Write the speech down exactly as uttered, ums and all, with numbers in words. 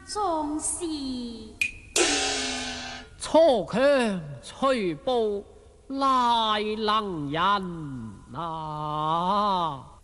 壯士。 鋤強隨暴，賴能人啊！